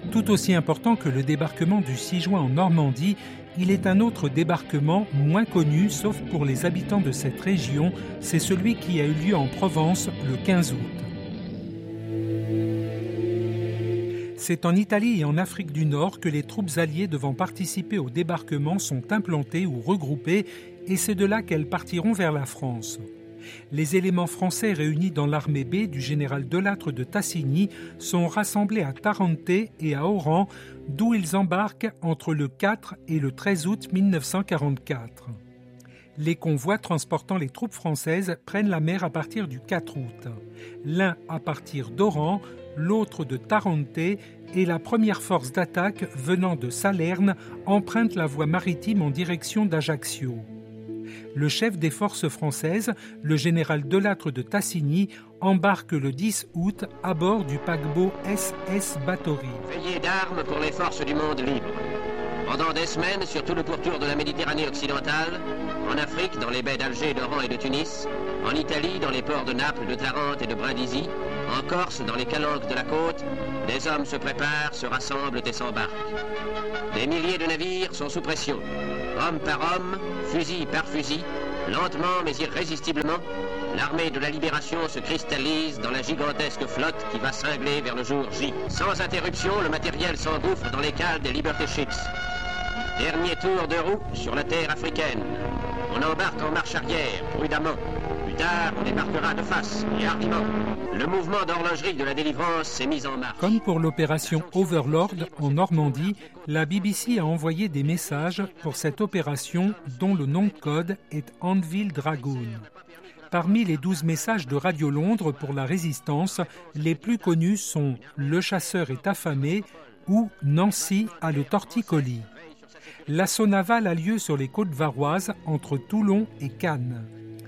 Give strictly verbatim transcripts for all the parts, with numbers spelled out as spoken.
Tout aussi important que le débarquement du six juin en Normandie, il est un autre débarquement moins connu, sauf pour les habitants de cette région, c'est celui qui a eu lieu en Provence le quinze août. C'est en Italie et en Afrique du Nord que les troupes alliées devant participer au débarquement sont implantées ou regroupées, et c'est de là qu'elles partiront vers la France. Les éléments français réunis dans l'armée B du général Delattre de Tassigny sont rassemblés à Tarente et à Oran, d'où ils embarquent entre le quatre et le treize août mille neuf cent quarante-quatre. Les convois transportant les troupes françaises prennent la mer à partir du quatre août. L'un à partir d'Oran, l'autre de Tarente, et la première force d'attaque venant de Salerne emprunte la voie maritime en direction d'Ajaccio. Le chef des forces françaises, le général Delattre de Tassigny, embarque le dix août à bord du paquebot S S Bathory. Veillée d'armes pour les forces du monde libre. Pendant des semaines, sur tout le pourtour de la Méditerranée occidentale, en Afrique, dans les baies d'Alger, d'Oran et de Tunis, en Italie, dans les ports de Naples, de Tarente et de Brindisi, en Corse, dans les calanques de la côte, des hommes se préparent, se rassemblent et s'embarquent. Des milliers de navires sont sous pression. Homme par homme, fusil par fusil, lentement mais irrésistiblement, l'armée de la libération se cristallise dans la gigantesque flotte qui va cingler vers le jour J. Sans interruption, le matériel s'engouffre dans les cales des Liberty Ships. Dernier tour de roue sur la terre africaine. On embarque en marche arrière, prudemment. Plus tard, on débarquera de face et hardiment. Le mouvement d'horlogerie de la délivrance s'est mis en marche. Comme pour l'opération Overlord en Normandie, la B B C a envoyé des messages pour cette opération dont le nom de code est Anvil Dragoon. Parmi les douze messages de Radio Londres pour la résistance, les plus connus sont « Le chasseur est affamé » ou « Nancy a le torticolis ». L'assaut naval a lieu sur les côtes varoises entre Toulon et Cannes.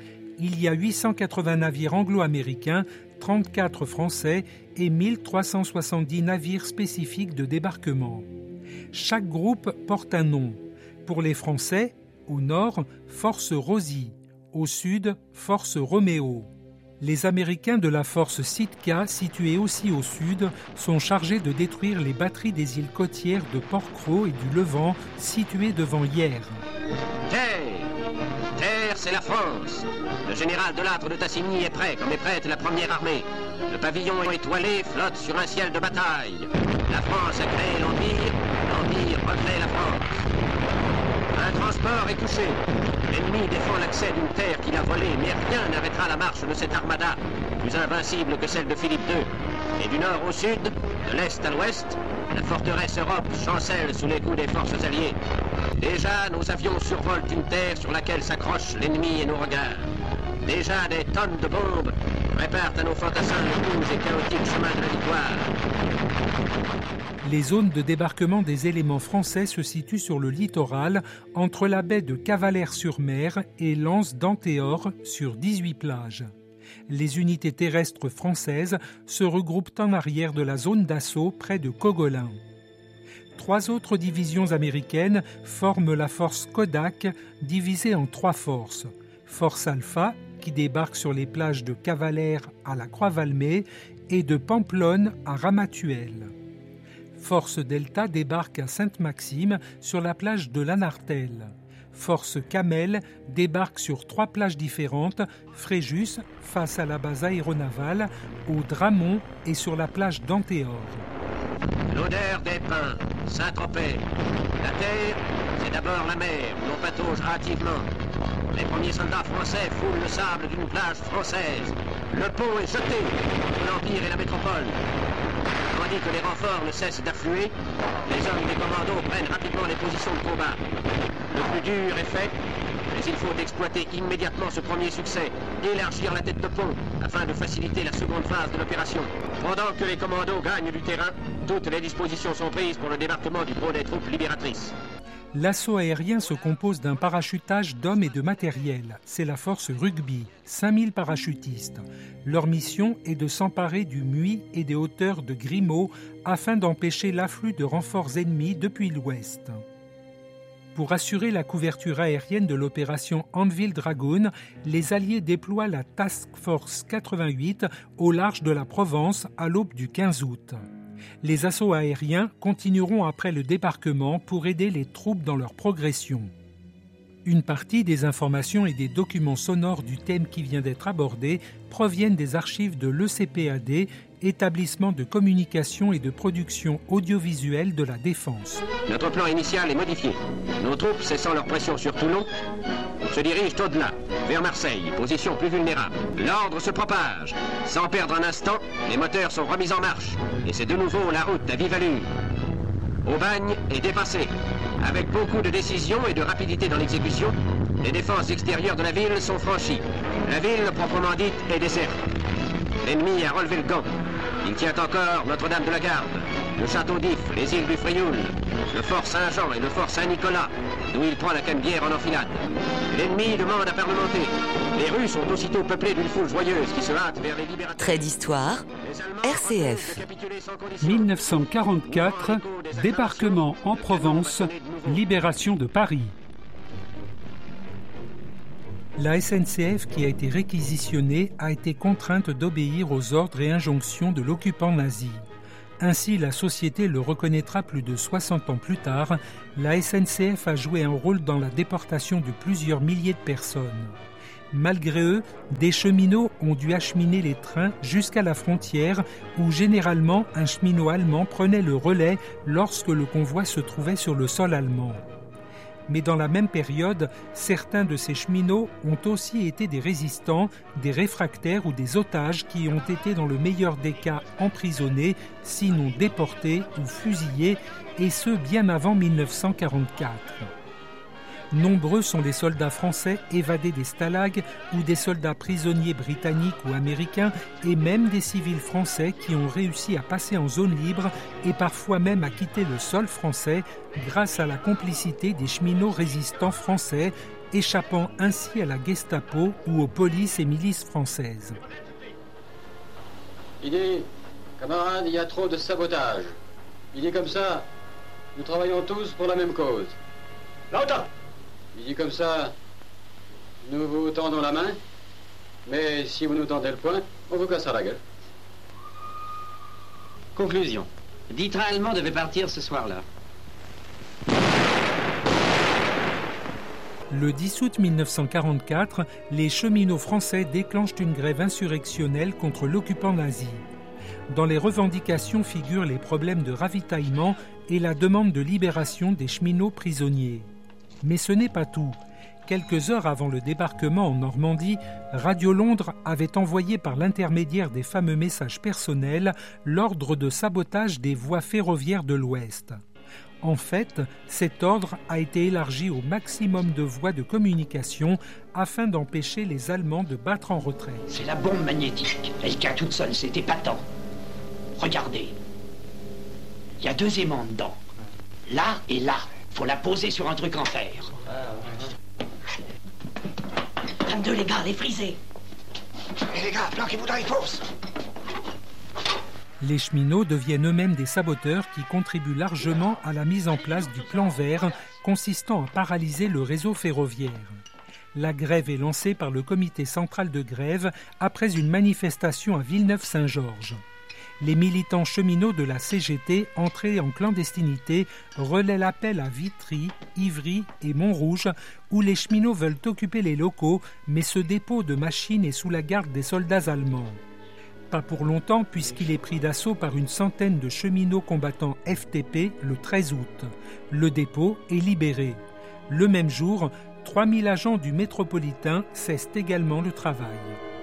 Il y a huit cent quatre-vingts navires anglo-américains, trente-quatre français et mille trois cent soixante-dix navires spécifiques de débarquement. Chaque groupe porte un nom. Pour les Français, au nord, Force Rosie, au sud, Force Roméo. Les Américains de la force Sitka, située aussi au sud, sont chargés de détruire les batteries des îles côtières de Port-Cros et du Levant, situées devant Hyères. Terre, terre, c'est la France. Le général Delattre de Tassigny est prêt, comme est prête la première armée. Le pavillon étoilé flotte sur un ciel de bataille. La France a créé l'Empire, l'Empire recrée la France. Un transport est touché. L'ennemi défend l'accès d'une terre qu'il a volée, mais rien n'arrêtera la marche de cette armada, plus invincible que celle de Philippe deux. Et du nord au sud, de l'est à l'ouest, la forteresse Europe chancelle sous les coups des forces alliées. Déjà, nos avions survolent une terre sur laquelle s'accrochent l'ennemi et nos regards. Déjà, des tonnes de bombes préparent à nos fantassins le rouge et chaotique chemin de la victoire. Les zones de débarquement des éléments français se situent sur le littoral, entre la baie de Cavalère-sur-Mer et l'anse d'Antéor, sur dix-huit plages. Les unités terrestres françaises se regroupent en arrière de la zone d'assaut près de Cogolin. Trois autres divisions américaines forment la force Kodak, divisée en trois forces. Force Alpha, qui débarque sur les plages de Cavalère à la Croix-Valmée et de Pamplonne à Ramatuelle. Force Delta débarque à Sainte-Maxime sur la plage de Lanartel. Force Camel débarque sur trois plages différentes, Fréjus, face à la base aéronavale, au Dramont et sur la plage d'Antéor. L'odeur des pins, Saint-Tropez. La terre, c'est d'abord la mer, où l'on patauge hâtivement. Les premiers soldats français foulent le sable d'une plage française. Le pont est jeté entre l'Empire et la métropole. Tandis que les renforts ne cessent d'affluer, les hommes des commandos prennent rapidement les positions de combat. Le plus dur est fait, mais il faut exploiter immédiatement ce premier succès, élargir la tête de pont, afin de faciliter la seconde phase de l'opération. Pendant que les commandos gagnent du terrain, toutes les dispositions sont prises pour le débarquement du gros des troupes libératrices. L'assaut aérien se compose d'un parachutage d'hommes et de matériel. C'est la force Rugby, cinq mille parachutistes. Leur mission est de s'emparer du Muy et des hauteurs de Grimaud afin d'empêcher l'afflux de renforts ennemis depuis l'ouest. Pour assurer la couverture aérienne de l'opération Anvil Dragoon, les Alliés déploient la Task Force quatre-vingt-huit au large de la Provence à l'aube du quinze août. Les assauts aériens continueront après le débarquement pour aider les troupes dans leur progression. Une partie des informations et des documents sonores du thème qui vient d'être abordé proviennent des archives de l'E C P A D, établissement de communication et de production audiovisuelle de la Défense. Notre plan initial est modifié. Nos troupes, cessant leur pression sur Toulon, se dirigent au-delà, vers Marseille, position plus vulnérable. L'ordre se propage. Sans perdre un instant, les moteurs sont remis en marche. Et c'est de nouveau la route à vive allure. Aubagne est dépassé. Avec beaucoup de décision et de rapidité dans l'exécution, les défenses extérieures de la ville sont franchies. La ville, proprement dite, est déserte. L'ennemi a relevé le gant. Il tient encore Notre-Dame de la Garde, le château d'If, les îles du Frioul, le fort Saint-Jean et le fort Saint-Nicolas, d'où il prend la Canebière en enfilade. L'ennemi demande à parlementer. Les rues sont aussitôt peuplées d'une foule joyeuse qui se hâte vers les libérateurs. Trait d'histoire, R C F. mille neuf cent quarante-quatre, débarquement en Provence, libération de Paris. La S N C F, qui a été réquisitionnée, a été contrainte d'obéir aux ordres et injonctions de l'occupant nazi. Ainsi, la société le reconnaîtra plus de soixante ans plus tard. La S N C F a joué un rôle dans la déportation de plusieurs milliers de personnes. Malgré eux, des cheminots ont dû acheminer les trains jusqu'à la frontière, où généralement un cheminot allemand prenait le relais lorsque le convoi se trouvait sur le sol allemand. Mais dans la même période, certains de ces cheminots ont aussi été des résistants, des réfractaires ou des otages qui ont été dans le meilleur des cas emprisonnés, sinon déportés ou fusillés, et ce bien avant mille neuf cent quarante-quatre. Nombreux sont les soldats français évadés des stalags ou des soldats prisonniers britanniques ou américains et même des civils français qui ont réussi à passer en zone libre et parfois même à quitter le sol français grâce à la complicité des cheminots résistants français, échappant ainsi à la Gestapo ou aux polices et milices françaises. Il dit, camarades, il y a trop de sabotage. Il dit comme ça, nous travaillons tous pour la même cause. Là-haut. Il dit comme ça, nous vous tendons la main, mais si vous nous tendez le poing, on vous cassera la gueule. Conclusion. Dix trains allemands devaient partir ce soir-là. Le dix août mille neuf cent quarante-quatre, les cheminots français déclenchent une grève insurrectionnelle contre l'occupant nazi. Dans les revendications figurent les problèmes de ravitaillement et la demande de libération des cheminots prisonniers. Mais ce n'est pas tout. Quelques heures avant le débarquement en Normandie, Radio Londres avait envoyé par l'intermédiaire des fameux messages personnels l'ordre de sabotage des voies ferroviaires de l'Ouest. En fait, cet ordre a été élargi au maximum de voies de communication afin d'empêcher les Allemands de battre en retraite. C'est la bombe magnétique. Elle tient toute seule, c'est épatant. Regardez. Il y a deux aimants dedans. Là et là. Faut la poser sur un truc en fer. vingt-deux les gars, les frisés. Et les gars, planquez-vous dans les fosses. Les cheminots deviennent eux-mêmes des saboteurs qui contribuent largement à la mise en place du plan vert consistant à paralyser le réseau ferroviaire. La grève est lancée par le comité central de grève après une manifestation à Villeneuve-Saint-Georges. Les militants cheminots de la C G T, entrés en clandestinité, relaient l'appel à Vitry, Ivry et Montrouge, où les cheminots veulent occuper les locaux, mais ce dépôt de machines est sous la garde des soldats allemands. Pas pour longtemps, puisqu'il est pris d'assaut par une centaine de cheminots combattants F T P le treize août. Le dépôt est libéré. Le même jour, trois mille agents du métropolitain cessent également le travail.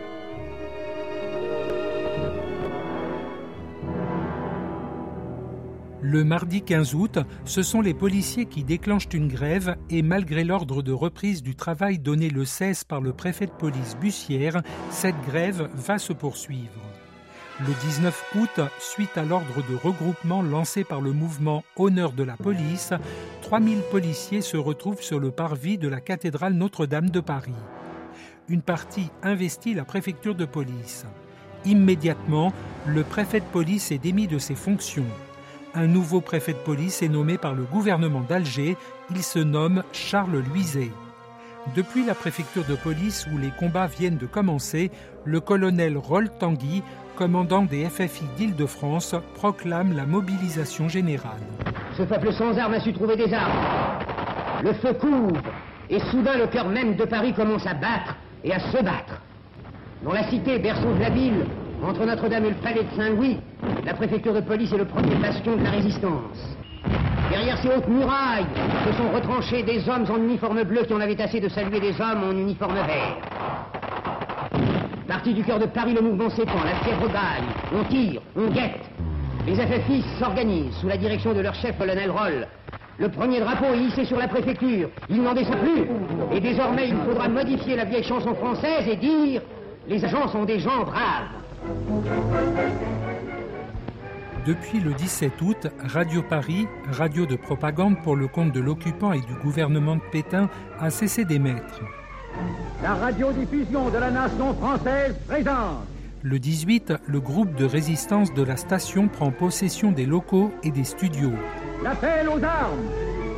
Le mardi quinze août, ce sont les policiers qui déclenchent une grève et malgré l'ordre de reprise du travail donné le seize par le préfet de police Bussière, cette grève va se poursuivre. Le dix-neuf août, suite à l'ordre de regroupement lancé par le mouvement Honneur de la police, trois mille policiers se retrouvent sur le parvis de la cathédrale Notre-Dame de Paris. Une partie investit la préfecture de police. Immédiatement, le préfet de police est démis de ses fonctions. Un nouveau préfet de police est nommé par le gouvernement d'Alger. Il se nomme Charles Luizet. Depuis la préfecture de police où les combats viennent de commencer, le colonel Roll Tanguy, commandant des F F I d'Île-de-France, proclame la mobilisation générale. Ce peuple sans armes a su trouver des armes. Le feu couvre, et soudain le cœur même de Paris commence à battre et à se battre. Dans la cité, berceau de la ville, entre Notre-Dame et le palais de Saint-Louis, la préfecture de police est le premier bastion de la résistance. Derrière ces hautes murailles se sont retranchés des hommes en uniforme bleu qui en avaient assez de saluer des hommes en uniforme vert. Parti du cœur de Paris, le mouvement s'étend, la fièvre gagne, on tire, on guette. Les F F I s'organisent sous la direction de leur chef, colonel Roll. Le premier drapeau est hissé sur la préfecture, il n'en descend plus. Et désormais, il faudra modifier la vieille chanson française et dire « Les agents sont des gens braves ». Depuis le dix-sept août, Radio Paris, radio de propagande pour le compte de l'occupant et du gouvernement de Pétain, a cessé d'émettre. La radiodiffusion de la nation française présente. Le dix-huit, le groupe de résistance de la station prend possession des locaux et des studios. L'appel aux armes.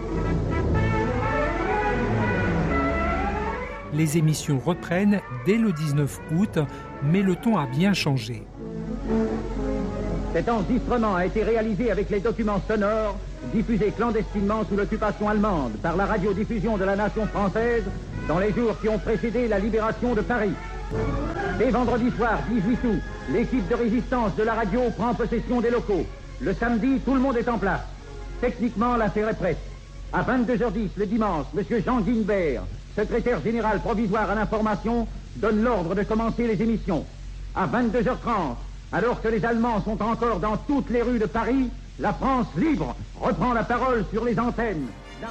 Les émissions reprennent dès le dix-neuf août, mais le ton a bien changé. Cet enregistrement a été réalisé avec les documents sonores diffusés clandestinement sous l'occupation allemande par la radiodiffusion de la nation française dans les jours qui ont précédé la libération de Paris. Dès vendredi soir, dix-huit août, l'équipe de résistance de la radio prend possession des locaux. Le samedi, tout le monde est en place. Techniquement, l'affaire est prête. À vingt-deux heures dix le dimanche, M. Jean Guinbert, secrétaire général provisoire à l'information, donne l'ordre de commencer les émissions. À vingt-deux heures trente, alors que les Allemands sont encore dans toutes les rues de Paris, la France libre reprend la parole sur les antennes. La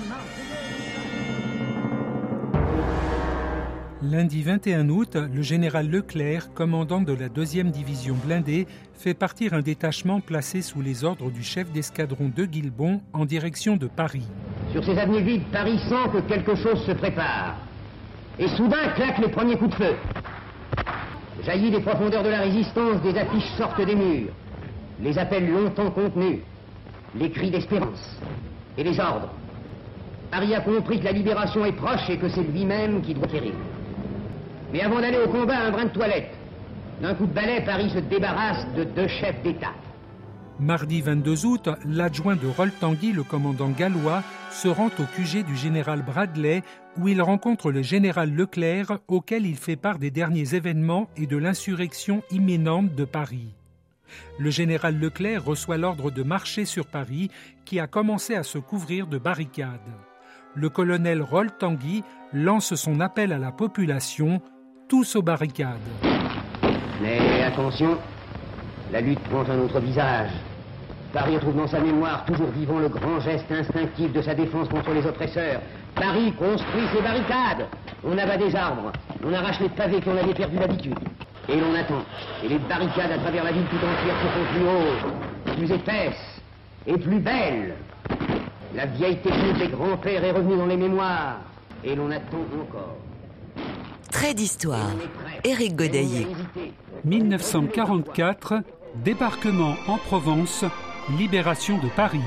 Lundi vingt et un août, le général Leclerc, commandant de la deuxième division blindée, fait partir un détachement placé sous les ordres du chef d'escadron de Guilbon en direction de Paris. Sur ces avenues vides, Paris sent que quelque chose se prépare. Et soudain claquent les premiers coups de feu. Jaillit des profondeurs de la résistance, des affiches sortent des murs. Les appels longtemps contenus, les cris d'espérance et les ordres. Paris a compris que la libération est proche et que c'est lui-même qui doit quérir. Mais avant d'aller au combat, un brin de toilette. D'un coup de balai, Paris se débarrasse de deux chefs d'État. Mardi vingt-deux août, l'adjoint de Roll Tanguy, le commandant gallois, se rend au Q G du général Bradley, où il rencontre le général Leclerc, auquel il fait part des derniers événements et de l'insurrection imminente de Paris. Le général Leclerc reçoit l'ordre de marcher sur Paris, qui a commencé à se couvrir de barricades. Le colonel Roll Tanguy lance son appel à la population, tous aux barricades. Mais attention, la lutte prend un autre visage. Paris retrouve dans sa mémoire, toujours vivant, le grand geste instinctif de sa défense contre les oppresseurs. Paris construit ses barricades. On abat des arbres, on arrache les pavés qu'on avait perdu d'habitude. Et l'on attend. Et les barricades à travers la ville tout entière se font plus hautes, plus épaisses et plus belles. La vieille technique des grands-pères est revenue dans les mémoires. Et l'on attend encore. Trait d'histoire. Éric Godaillé. dix-neuf cent quarante-quatre, débarquement en Provence, libération de Paris.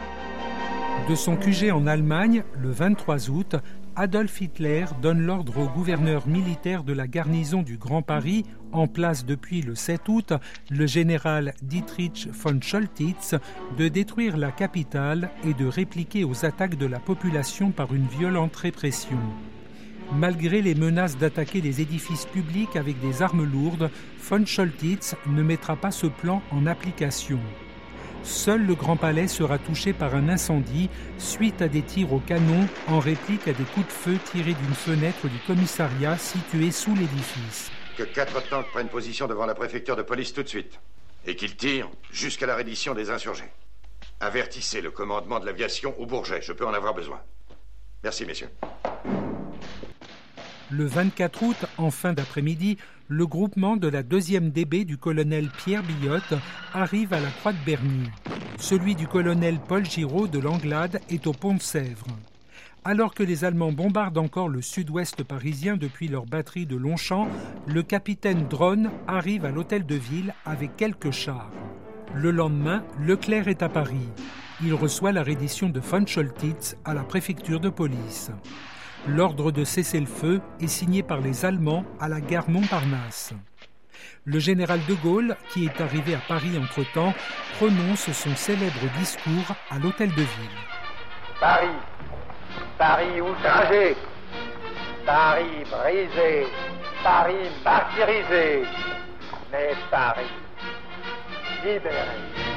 De son Q G en Allemagne, le vingt-trois août, Adolf Hitler donne l'ordre au gouverneur militaire de la garnison du Grand Paris, en place depuis le sept août, le général Dietrich von Choltitz, de détruire la capitale et de répliquer aux attaques de la population par une violente répression. Malgré les menaces d'attaquer des édifices publics avec des armes lourdes, von Choltitz ne mettra pas ce plan en application. Seul le Grand Palais sera touché par un incendie suite à des tirs au canon en réplique à des coups de feu tirés d'une fenêtre du commissariat situé sous l'édifice. Que quatre tanks prennent position devant la préfecture de police tout de suite et qu'ils tirent jusqu'à la reddition des insurgés. Avertissez le commandement de l'aviation au Bourget, je peux en avoir besoin. Merci, messieurs. Le vingt-quatre août, en fin d'après-midi, le groupement de la deuxième D B du colonel Pierre Billotte arrive à la Croix de Berny. Celui du colonel Paul Giraud de l'Anglade est au pont de Sèvres. Alors que les Allemands bombardent encore le sud-ouest parisien depuis leur batterie de Longchamp, le capitaine Dronne arrive à l'hôtel de ville avec quelques chars. Le lendemain, Leclerc est à Paris. Il reçoit la reddition de von Choltitz à la préfecture de police. L'ordre de cessez-le-feu est signé par les Allemands à la gare Montparnasse. Le général de Gaulle, qui est arrivé à Paris entre-temps, prononce son célèbre discours à l'Hôtel de Ville. Paris, Paris outragé, Paris brisé, Paris martyrisé, mais Paris libéré.